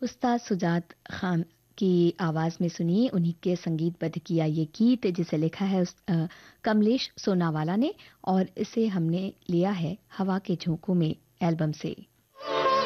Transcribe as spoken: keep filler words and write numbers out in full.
उस्ताद सुजात खान की आवाज में सुनिए उन्हीं के संगीतबद्ध किया ये गीत, जिसे लिखा है उस, अ, कमलेश सोनावाला ने, और इसे हमने लिया है हवा के झोंकों में एल्बम से।